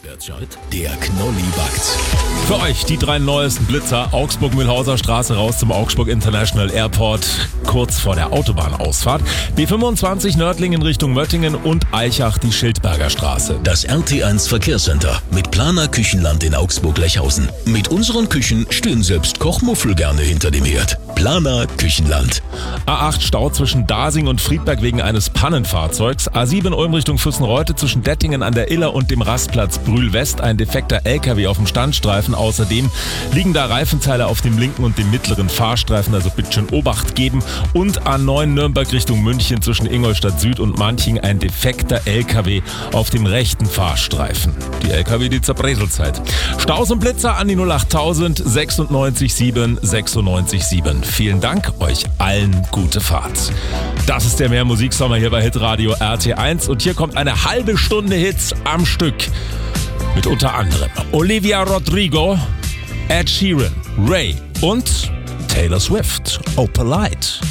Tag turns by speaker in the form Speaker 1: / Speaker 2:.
Speaker 1: Der Knolli backt.
Speaker 2: Für euch die 3 neuesten Blitzer. Augsburg-Mühlhauser Straße raus zum Augsburg International Airport, kurz vor der Autobahnausfahrt. B25 Nördlingen Richtung Möttingen und Eichach die Schildberger Straße.
Speaker 1: Das RT1 Verkehrscenter mit Planer Küchenland in Augsburg-Lechhausen. Mit unseren Küchen stehen selbst Kochmuffel gerne hinter dem Herd. Planer Küchenland.
Speaker 2: A8 Stau zwischen Dasing und Friedberg wegen eines Pannenfahrzeugs. A7 Ulm Richtung Fürstenreute zwischen Dettingen an der Iller und dem Rastplatz Brühl West ein defekter LKW auf dem Standstreifen. Außerdem liegen da Reifenteile auf dem linken und dem mittleren Fahrstreifen, also bitte schön Obacht geben. Und A9 Nürnberg Richtung München zwischen Ingolstadt Süd und Manching ein defekter LKW auf dem rechten Fahrstreifen. Die LKW, die zur Breselzeit. Staus und Blitzer an die 08000 96 7 96 7. Vielen Dank, euch allen gute Fahrt. Das ist der Mehr-Musik-Sommer hier bei Hitradio RT1 und hier kommt eine halbe Stunde Hits am Stück. Mit unter anderem Olivia Rodrigo, Ed Sheeran, Ray und Taylor Swift. Oh, Polite.